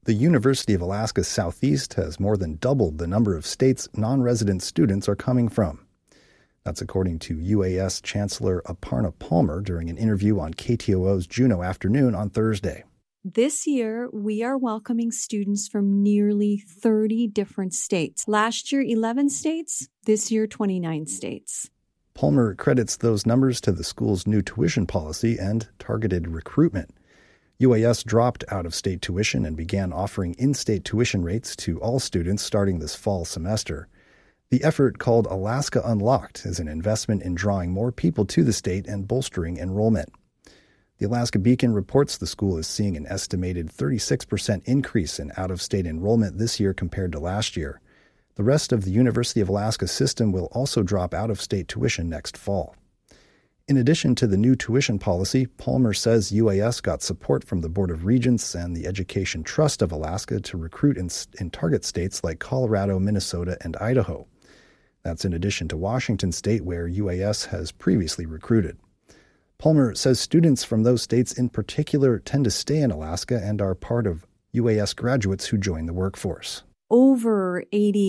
The University of Alaska Southeast has more than doubled the number of states non-resident students are coming from. That's according to UAS Chancellor Aparna Palmer during an interview on KTOO's Juneau Afternoon on Thursday. This year, we are welcoming students from nearly 30 different states. Last year, 11 states. This year, 29 states. Palmer credits those numbers to the school's new tuition policy and targeted recruitment. UAS dropped out-of-state tuition and began offering in-state tuition rates to all students starting this fall semester. The effort, called Alaska Unlocked, is an investment in drawing more people to the state and bolstering enrollment. The Alaska Beacon reports the school is seeing an estimated 36% increase in out-of-state enrollment this year compared to last year. The rest of the University of Alaska system will also drop out-of-state tuition next fall. In addition to the new tuition policy, Palmer says UAS got support from the Board of Regents and the Education Trust of Alaska to recruit in target states like Colorado, Minnesota, and Idaho. That's in addition to Washington State, where UAS has previously recruited. Palmer says students from those states in particular tend to stay in Alaska and are part of UAS graduates who join the workforce. Over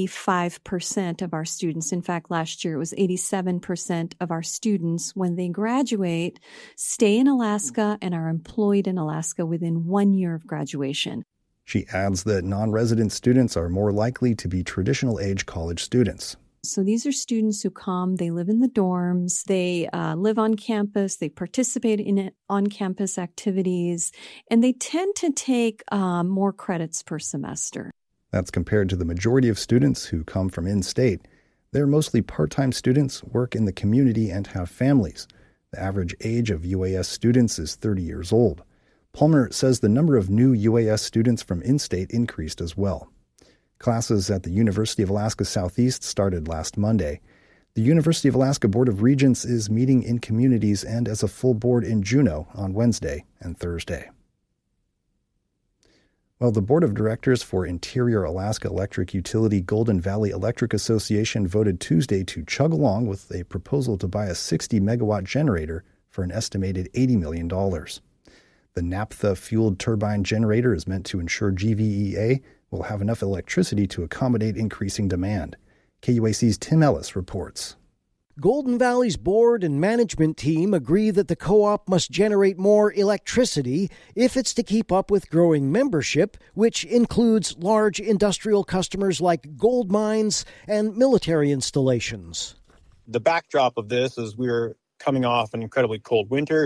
85% of our students, in fact, last year it was 87% of our students, when they graduate, stay in Alaska and are employed in Alaska within 1 year of graduation. She adds that non-resident students are more likely to be traditional-age college students. So these are students who come, they live in the dorms, they live on campus, they participate in on-campus activities, and they tend to take more credits per semester. That's compared to the majority of students who come from in-state. They're mostly part-time students, work in the community, and have families. The average age of UAS students is 30 years old. Palmer says the number of new UAS students from in-state increased as well. Classes at the University of Alaska Southeast started last Monday. The University of Alaska Board of Regents is meeting in communities and as a full board in Juneau on Wednesday and Thursday. Well, the Board of Directors for Interior Alaska Electric Utility Golden Valley Electric Association voted Tuesday to chug along with a proposal to buy a 60-megawatt generator for an estimated $80 million. The naphtha-fueled turbine generator is meant to ensure GVEA will have enough electricity to accommodate increasing demand. KUAC's Tim Ellis reports. Golden Valley's board and management team agree that the co-op must generate more electricity if it's to keep up with growing membership, which includes large industrial customers like gold mines and military installations. The backdrop of this is we're coming off an incredibly cold winter,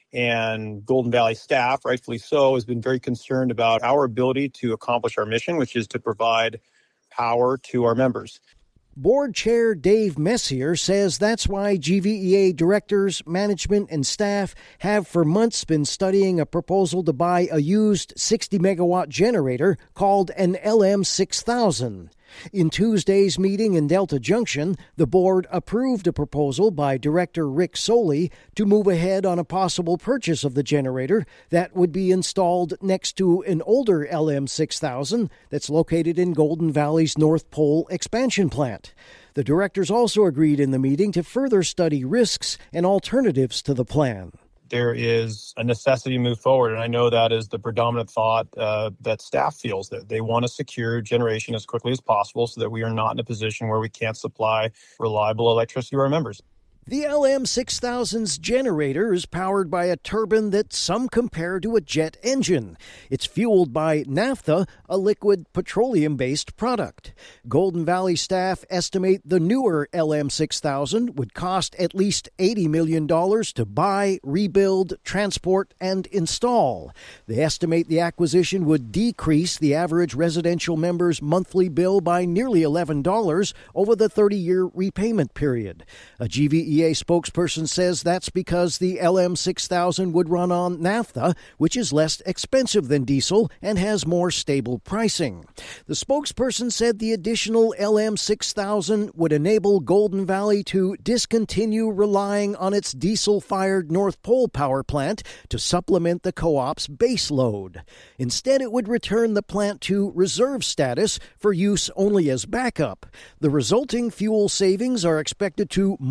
and Golden Valley staff, rightfully so, has been very concerned about our ability to accomplish our mission, which is to provide power to our members. Board Chair Dave Messier says that's why GVEA directors, management, and staff have for months been studying a proposal to buy a used 60-megawatt generator called an LM6000. In Tuesday's meeting in Delta Junction, the board approved a proposal by Director Rick Soley to move ahead on a possible purchase of the generator that would be installed next to an older LM6000 that's located in Golden Valley's North Pole expansion plant. The directors also agreed in the meeting to further study risks and alternatives to the plan. There is a necessity to move forward, and I know that is the predominant thought that staff feels, that they want to secure generation as quickly as possible so that we are not in a position where we can't supply reliable electricity to our members. The LM6000's generator is powered by a turbine that some compare to a jet engine. It's fueled by naphtha, a liquid petroleum-based product. Golden Valley staff estimate the newer LM6000 would cost at least $80 million to buy, rebuild, transport, and install. They estimate the acquisition would decrease the average residential member's monthly bill by nearly $11 over the 30-year repayment period. A GVEA spokesperson says that's because the LM6000 would run on naphtha, which is less expensive than diesel and has more stable pricing. The spokesperson said the additional LM6000 would enable Golden Valley to discontinue relying on its diesel-fired North Pole power plant to supplement the co-op's base load. Instead, it would return the plant to reserve status for use only as backup. The resulting fuel savings are expected to more than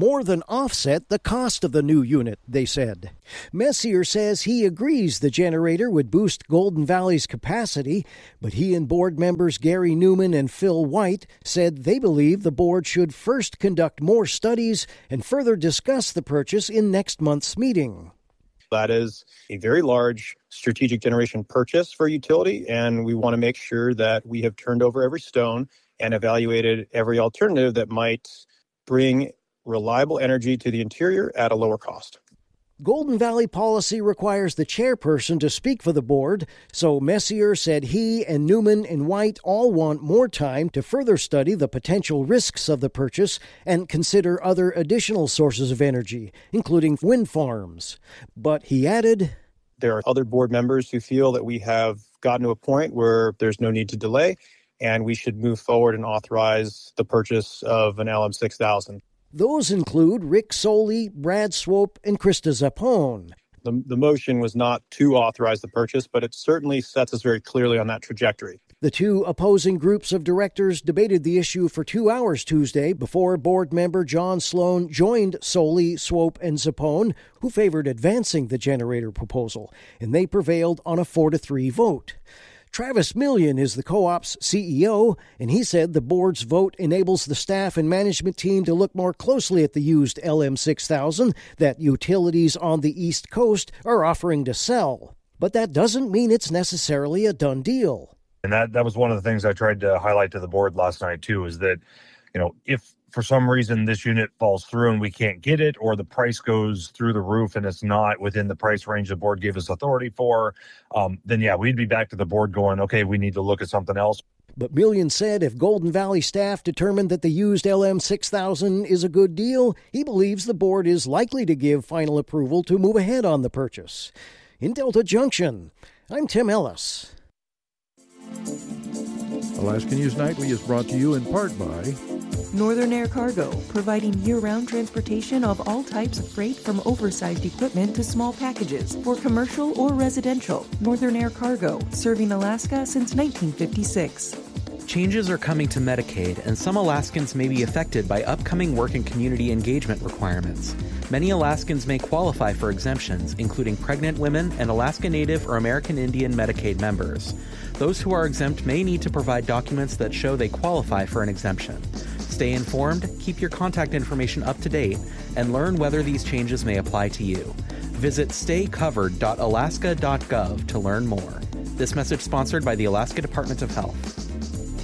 offset the cost of the new unit, they said. Messier says he agrees the generator would boost Golden Valley's capacity, but he and board members Gary Newman and Phil White said they believe the board should first conduct more studies and further discuss the purchase in next month's meeting. That is a very large strategic generation purchase for utility, and we want to make sure that we have turned over every stone and evaluated every alternative that might bring reliable energy to the interior at a lower cost. Golden Valley policy requires the chairperson to speak for the board, so Messier said he and Newman and White all want more time to further study the potential risks of the purchase and consider other additional sources of energy, including wind farms. But he added, there are other board members who feel that we have gotten to a point where there's no need to delay, and we should move forward and authorize the purchase of an LM6000. Those include Rick Soley, Brad Swope, and Krista Zappone. The motion was not to authorize the purchase, but it certainly sets us very clearly on that trajectory. The two opposing groups of directors debated the issue for 2 hours Tuesday before board member John Sloan joined Soley, Swope, and Zappone, who favored advancing the generator proposal, and they prevailed on a 4-3 vote. Travis Million is the co-op's CEO, and he said the board's vote enables the staff and management team to look more closely at the used LM6000 that utilities on the East Coast are offering to sell. But that doesn't mean it's necessarily a done deal. And that was one of the things I tried to highlight to the board last night, too, is that, if for some reason this unit falls through and we can't get it, or the price goes through the roof and it's not within the price range the board gave us authority for, then we'd be back to the board going, okay, we need to look at something else. But Million said if Golden Valley staff determined that the used LM6000 is a good deal, he believes the board is likely to give final approval to move ahead on the purchase. In Delta Junction, I'm Tim Ellis. Alaska News Nightly is brought to you in part by Northern Air Cargo, providing year-round transportation of all types of freight from oversized equipment to small packages for commercial or residential. Northern Air Cargo, serving Alaska since 1956. Changes are coming to Medicaid, and some Alaskans may be affected by upcoming work and community engagement requirements. Many Alaskans may qualify for exemptions, including pregnant women and Alaska Native or American Indian Medicaid members. Those who are exempt may need to provide documents that show they qualify for an exemption. Stay informed, keep your contact information up to date, and learn whether these changes may apply to you. Visit staycovered.alaska.gov to learn more. This message sponsored by the Alaska Department of Health.